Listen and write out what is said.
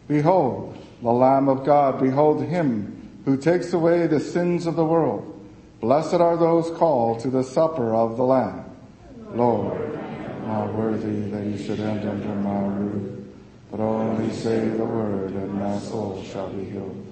Behold, the Lamb of God. Behold him who takes away the sins of the world. Blessed are those called to the supper of the Lamb. Lord, not worthy that you should enter under my roof, but only say the word, and my soul shall be healed.